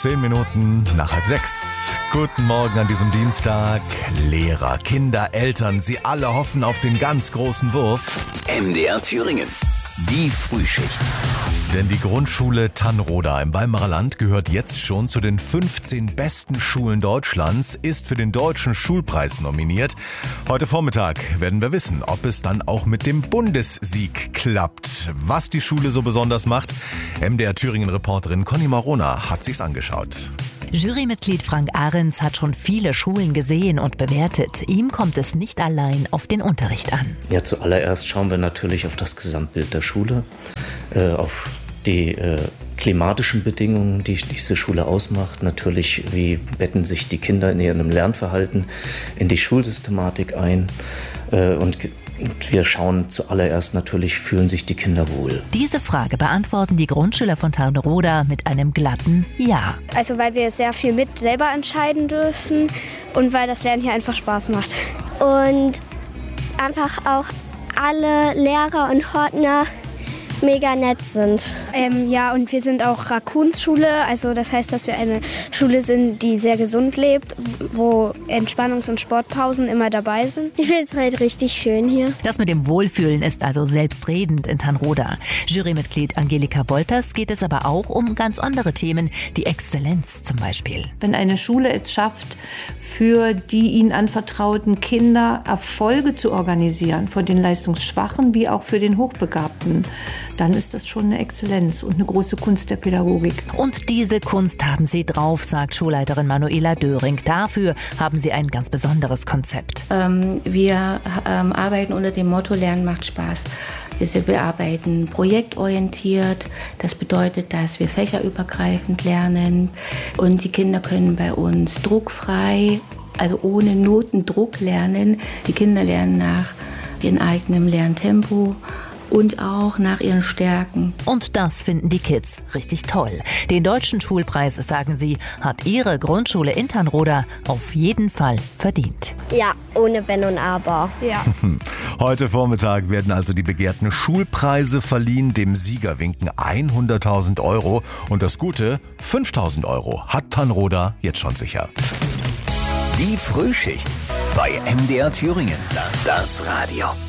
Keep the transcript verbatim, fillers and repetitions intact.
Zehn Minuten nach halb sechs. Guten Morgen an diesem Dienstag. Lehrer, Kinder, Eltern, sie alle hoffen auf den ganz großen Wurf. M D R Thüringen. Die Frühschicht. Denn die Grundschule Tannroda im Weimarer Land gehört jetzt schon zu den fünfzehn besten Schulen Deutschlands, ist für den Deutschen Schulpreis nominiert. Heute Vormittag werden wir wissen, ob es dann auch mit dem Bundessieg klappt. Was die Schule so besonders macht, M D R Thüringen-Reporterin Conny Marona hat sich's angeschaut. Jurymitglied Frank Ahrens hat schon viele Schulen gesehen und bewertet. Ihm kommt es nicht allein auf den Unterricht an. Ja, zuallererst schauen wir natürlich auf das Gesamtbild der Schule, äh, auf die äh, klimatischen Bedingungen, die diese Schule ausmacht. Natürlich, wie betten sich die Kinder in ihrem Lernverhalten in die Schulsystematik ein. Äh, und Und wir schauen zuallererst natürlich, fühlen sich die Kinder wohl. Diese Frage beantworten die Grundschüler von Tannroda mit einem glatten Ja. Also weil wir sehr viel mit selber entscheiden dürfen und weil das Lernen hier einfach Spaß macht. Und einfach auch alle Lehrer und Hortner mega nett sind. Ähm, ja, und wir sind auch Raccoons-Schule, also das heißt, dass wir eine Schule sind, die sehr gesund lebt, wo Entspannungs- und Sportpausen immer dabei sind. Ich finde es halt richtig schön hier. Das mit dem Wohlfühlen ist also selbstredend in Tannroda. Jurymitglied Angelika Wolters geht es aber auch um ganz andere Themen, die Exzellenz zum Beispiel. Wenn eine Schule es schafft, für die ihnen anvertrauten Kinder Erfolge zu organisieren, für den Leistungsschwachen wie auch für den Hochbegabten, dann ist das schon eine Exzellenz und eine große Kunst der Pädagogik. Und diese Kunst haben sie drauf, sagt Schulleiterin Manuela Döring. Dafür haben sie ein ganz besonderes Konzept. Ähm, wir ähm, arbeiten unter dem Motto Lernen macht Spaß. Wir arbeiten projektorientiert. Das bedeutet, dass wir fächerübergreifend lernen und die Kinder können bei uns druckfrei, also ohne Notendruck lernen. Die Kinder lernen nach ihrem eigenen Lerntempo und auch nach ihren Stärken. Und das finden die Kids richtig toll. Den Deutschen Schulpreis, sagen sie, hat ihre Grundschule in Tannroda auf jeden Fall verdient. Ja, ohne Wenn und Aber. Ja. Heute Vormittag werden also die begehrten Schulpreise verliehen. Dem Sieger winken hunderttausend Euro. Und das Gute, fünftausend Euro hat Tannroda jetzt schon sicher. Die Frühschicht bei M D R Thüringen. Das Radio.